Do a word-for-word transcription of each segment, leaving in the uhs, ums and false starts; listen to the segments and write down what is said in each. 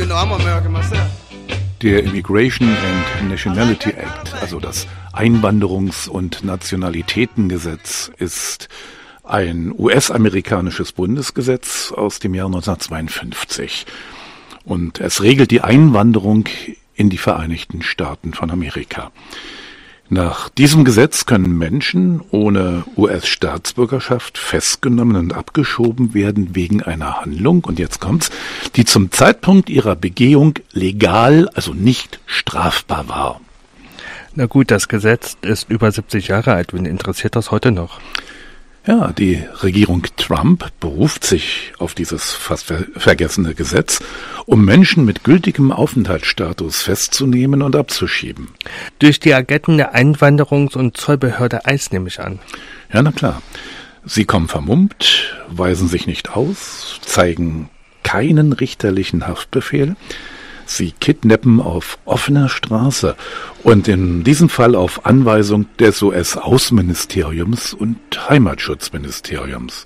even though I'm American myself. Der Immigration and Nationality Act, also das Einwanderungs- und Nationalitätengesetz, ist ein U S-amerikanisches Bundesgesetz aus dem Jahr neunzehnhundertzweiundfünfzig. Und es regelt die Einwanderung in die Vereinigten Staaten von Amerika. Nach diesem Gesetz können Menschen ohne U S-Staatsbürgerschaft festgenommen und abgeschoben werden wegen einer Handlung, und jetzt kommt's, die zum Zeitpunkt ihrer Begehung legal, also nicht strafbar war. Na gut, das Gesetz ist über siebzig Jahre alt. Wen interessiert das heute noch? Ja, die Regierung Trump beruft sich auf dieses fast ver- vergessene Gesetz, um Menschen mit gültigem Aufenthaltsstatus festzunehmen und abzuschieben. Durch die Agenten der Einwanderungs- und Zollbehörde I C E, nehme ich an. Ja, na klar. Sie kommen vermummt, weisen sich nicht aus, zeigen keinen richterlichen Haftbefehl. Sie kidnappen auf offener Straße und in diesem Fall auf Anweisung des U S-Außenministeriums und Heimatschutzministeriums.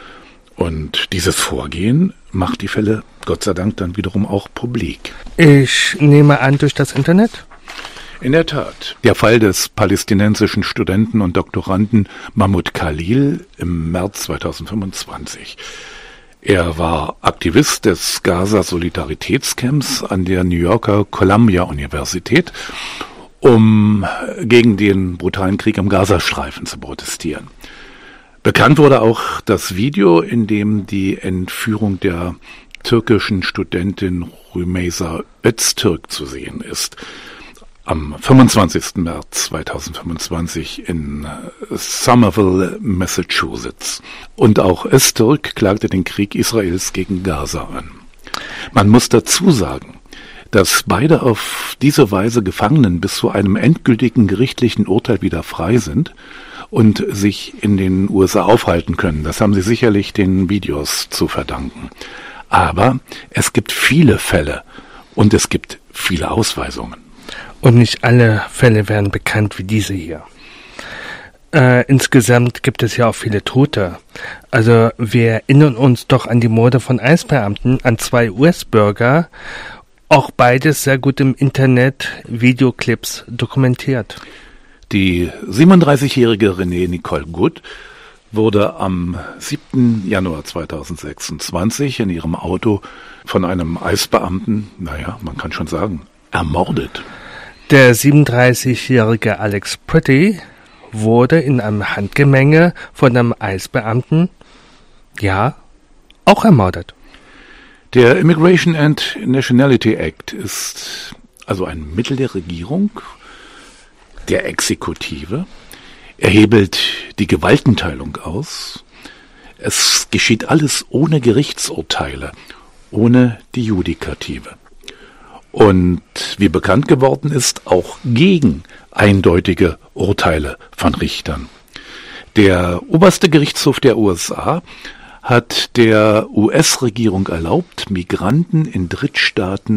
Und dieses Vorgehen macht die Fälle Gott sei Dank dann wiederum auch publik. Ich nehme an, durch das Internet? In der Tat. Der Fall des palästinensischen Studenten und Doktoranden Mahmoud Khalil im März zweitausendfünfundzwanzig. Er war Aktivist des Gaza-Solidaritätscamps an der New Yorker Columbia-Universität, um gegen den brutalen Krieg im Gazastreifen zu protestieren. Bekannt wurde auch das Video, in dem die Entführung der türkischen Studentin Rümeysa Öztürk zu sehen ist. Am fünfundzwanzigsten März zweitausendfünfundzwanzig in Somerville, Massachusetts. Und auch Öztürk klagte den Krieg Israels gegen Gaza an. Man muss dazu sagen, dass beide auf diese Weise Gefangenen bis zu einem endgültigen gerichtlichen Urteil wieder frei sind und sich in den U S A aufhalten können. Das haben sie sicherlich den Videos zu verdanken. Aber es gibt viele Fälle und es gibt viele Ausweisungen. Und nicht alle Fälle werden bekannt wie diese hier. Äh, insgesamt gibt es ja auch viele Tote. Also wir erinnern uns doch an die Morde von I C E-Beamten an zwei U S-Bürger. Auch beides sehr gut im Internet, Videoclips dokumentiert. Die siebenunddreißigjährige Renee Nicole Good wurde am siebten Januar zweitausendsechsundzwanzig in ihrem Auto von einem I C E-Beamten, naja, man kann schon sagen, ermordet. Der siebenunddreißigjährige Alex Pretty wurde in einem Handgemenge von einem I C E-Beamten, ja, auch ermordet. Der Immigration and Nationality Act ist also ein Mittel der Regierung, der Exekutive. Er hebelt die Gewaltenteilung aus. Es geschieht alles ohne Gerichtsurteile, ohne die Judikative. Und wie bekannt geworden ist, auch gegen eindeutige Urteile von Richtern. Der oberste Gerichtshof der U S A hat der U S-Regierung erlaubt, Migranten in Drittstaaten